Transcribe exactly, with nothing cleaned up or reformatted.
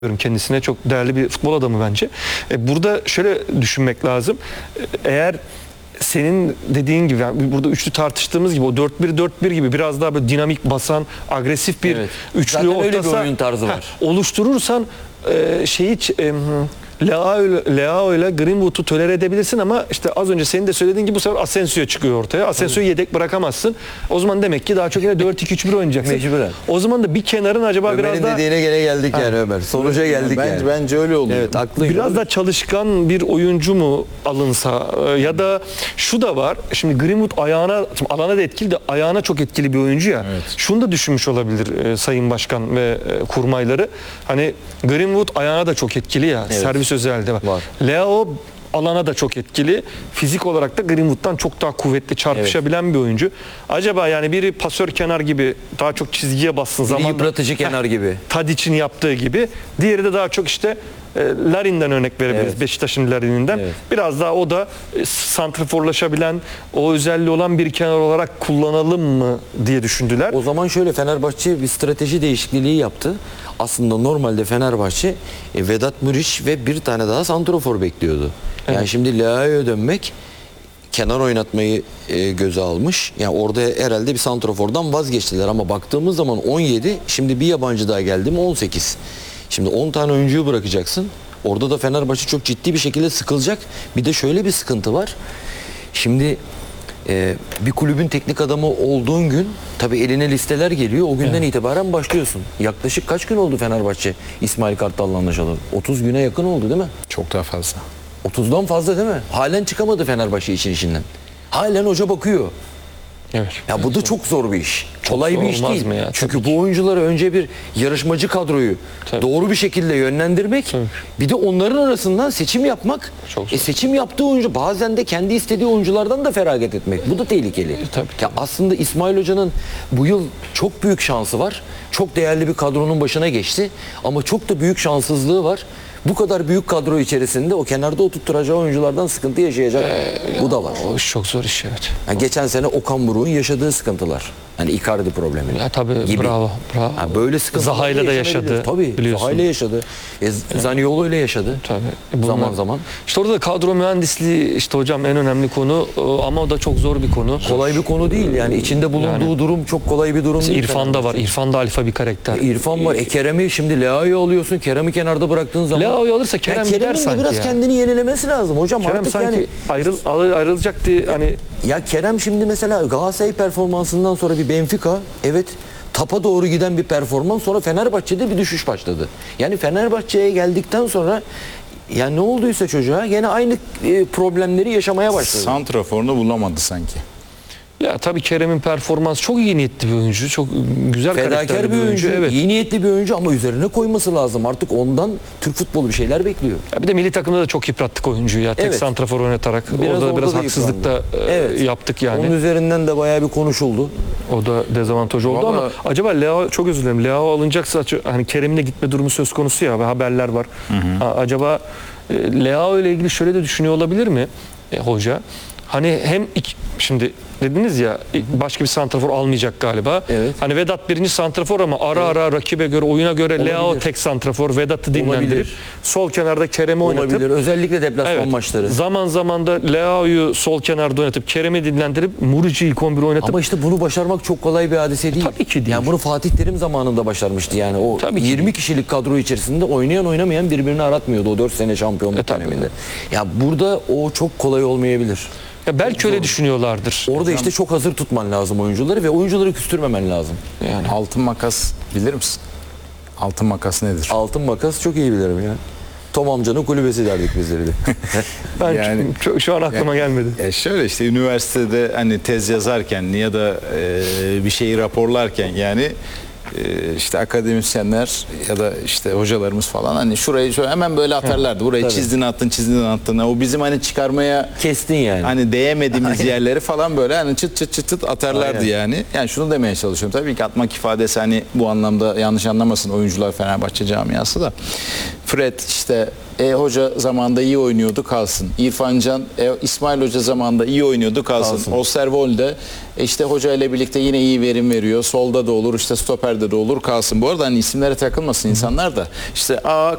Kendisine çok değerli bir futbol adamı bence. E, burada şöyle düşünmek lazım. Eğer senin dediğin gibi, yani burada üçlü tartıştığımız gibi o dört bir dört bir gibi biraz daha böyle dinamik basan, agresif bir Evet. üçlü Zaten öyle bir ortasa, oyun tarzı var. heh, oluşturursan e, şeyi e, Leao ile, Leao ile Greenwood'u tolere edebilirsin ama işte az önce senin de söylediğin gibi bu sefer Asensio çıkıyor ortaya. Asensio'yu yedek bırakamazsın. O zaman demek ki daha çok yine dört iki üç bir oynayacaksın. Mecburen. O zaman da bir kenarın acaba Ömer'in biraz daha dediğine gene geldik yani Ömer. Sonuca geldik bence, yani. Bence öyle oluyor. Evet, haklıyım. biraz da çalışkan bir oyuncu mu alınsa ya da şu da var. Şimdi Greenwood ayağına, şimdi alana da etkili de ayağına çok etkili bir oyuncu ya. Evet. Şunu da düşünmüş olabilir e, Sayın Başkan ve e, kurmayları. Hani Greenwood ayağına da çok etkili ya. Evet. Servis özelliği var. Var. Leo alana da çok etkili. Fizik olarak da Greenwood'dan çok daha kuvvetli, çarpışabilen evet. bir oyuncu. Acaba yani biri pasör kenar gibi daha çok çizgiye bassın zaman. Yıpratıcı kenar gibi. Tadic'in yaptığı gibi. Diğeri de daha çok işte e, Larin'den örnek verebiliriz. Evet. Beşiktaş'ın Larin'inden. Evet. Biraz daha o da e, santraforlaşabilen, o özelliği olan bir kenar olarak kullanalım mı diye düşündüler. O zaman şöyle, Fenerbahçe bir strateji değişikliği yaptı. Aslında normalde Fenerbahçe e, Vedat Muriç ve bir tane daha santrafor bekliyordu. Evet. Yani şimdi Leao'ya dönmek, kenar oynatmayı e, göze almış. Yani orada herhalde bir santrafordan vazgeçtiler ama baktığımız zaman on yedi, şimdi bir yabancı daha geldi mi on sekiz. Şimdi on tane oyuncuyu bırakacaksın. Orada da Fenerbahçe çok ciddi bir şekilde sıkılacak. Bir de şöyle bir sıkıntı var. Şimdi e, bir kulübün teknik adamı olduğun gün tabii eline listeler geliyor. O günden evet. itibaren başlıyorsun. Yaklaşık kaç gün oldu Fenerbahçe İsmail Kartal'la anlaşalım? otuz güne yakın oldu değil mi? Çok daha fazla. otuzdan fazla değil mi? Halen çıkamadı Fenerbahçe için işinden. Halen hoca bakıyor. Evet. Ya bu da çok zor bir iş. Kolay bir iş değil. Ya? Çünkü Tabii bu oyuncuları önce bir yarışmacı kadroyu Tabii. doğru bir şekilde yönlendirmek, Tabii. bir de onların arasından seçim yapmak. Çok E seçim yaptığı oyuncu bazen de kendi istediği oyunculardan da feragat etmek. Bu da tehlikeli. Tabii, tabii. Ya aslında İsmail Hoca'nın bu yıl çok büyük şansı var. Çok değerli bir kadronun başına geçti ama çok da büyük şanssızlığı var. Bu kadar büyük kadro içerisinde o kenarda oturtturacağı oyunculardan sıkıntı yaşayacak. Ee, bu da var. O iş çok zor iş, evet. Yani geçen sene Okan Buruk'un yaşadığı sıkıntılar. Hani Icardi problemi. Ya tabii gibi. bravo. bravo. Yani böyle sıkıntılar Zaha'yla da yaşadı. Tabii. Biliyorsun. Zaha'yla yaşadı. E, Zaniolo ile yaşadı. Tabii. E, zaman bunlar, zaman. İşte orada da kadro mühendisliği işte hocam en önemli konu ama o da çok zor bir konu. Kolay bir konu değil. Yani içinde bulunduğu yani, durum çok kolay bir durum işte değil. İrfan da var. İrfan da alfa bir karakter. E, İrfan var. E Kerem'i şimdi Leao'yu alıyorsun. Kerem'i kenarda bıraktığın zaman. Leao'yu alırsa Kerem yani gider sanki. biraz ya. kendini yenilemesi lazım hocam. Kerem Artık sanki yani ayrıl, ayrılacak diye hani. Ya Kerem şimdi mesela Galatasaray performansından sonra bir Benfica, evet, tapa doğru giden bir performans, sonra Fenerbahçe'de bir düşüş başladı. Yani Fenerbahçe'ye geldikten sonra ya ne olduysa çocuğa gene aynı e, problemleri yaşamaya başladı. Santraforunu bulamadı sanki. Ya tabii Kerem'in performansı çok iyi niyetli bir oyuncu. Çok güzel karakterli Fedakar bir oyuncu. oyuncu, Evet. iyi niyetli bir oyuncu ama üzerine koyması lazım. Artık ondan Türk futbolu bir şeyler bekliyor. Ya bir de milli takımda da çok yıprattık oyuncuyu ya. Tek Evet. santrafor oynatarak. Biraz orada, orada biraz da haksızlık da evet. e, yaptık yani. Onun üzerinden de bayağı bir konuşuldu. O da dezavantaj oldu Vallahi... ama acaba Leao, çok özür dilerim, Leao alınacaksa hani Kerem'in de gitme durumu söz konusu ya ve haberler var. Hı hı. A, acaba e, Leao ile ilgili şöyle de düşünüyor olabilir mi e, hoca? Hani hem iki, şimdi dediniz ya başka bir santrafor almayacak galiba. Evet. Hani Vedat birinci santrafor ama ara evet. ara rakibe göre, oyuna göre olabilir. Leao tek santrafor, Vedat'ı dinlendirip olabilir. Sol kenarda Kerem'i oynatıp. Olabilir. Özellikle deplasman evet. maçları. Zaman zaman da Leao'yu sol kenarda oynatıp Kerem'i dinlendirip Muriç'i ilk on bir oynatıp. Ama işte bunu başarmak çok kolay bir hadise değil. Tabii ki değil. Yani bunu Fatih Terim zamanında başarmıştı yani. O Tabii yirmi değil. kişilik kadro içerisinde oynayan oynamayan birbirini aratmıyordu o dört sene şampiyonluk e, döneminde. Ya burada o çok kolay olmayabilir. Ya belki öyle düşünüyorlardır. Orada hocam, işte çok hazır tutman lazım oyuncuları ve oyuncuları küstürmemen lazım. Yani altın makas bilir misin? Altın makas nedir? Altın makas çok iyi bilirim ya. Tom amcanın kulübesi derdik bizleri de. Ben yani, şu, şu an aklıma yani, gelmedi. E şöyle işte üniversitede hani tez yazarken ya da e, bir şeyi raporlarken yani işte akademisyenler ya da işte hocalarımız falan hani şurayı şöyle hemen böyle atarlardı. Burayı tabii. çizdin attın çizdin attın. O bizim hani çıkarmaya kestin yani. Hani değemediğimiz yerleri falan böyle hani çıt çıt çıt çıt atarlardı aynen. Yani. Yani şunu demeye çalışıyorum. Tabii ki atmak ifadesi hani bu anlamda yanlış anlamasın oyuncular Fenerbahçe camiası da. Fred işte e, hoca zamanında iyi oynuyordu kalsın. İrfan Can e, İsmail Hoca zamanında iyi oynuyordu kalsın. Kalsın. Osterwolde e, işte hoca ile birlikte yine iyi verim veriyor. Solda da olur işte stoperde de olur kalsın. Bu arada hani isimlere takılmasın insanlar da. İşte A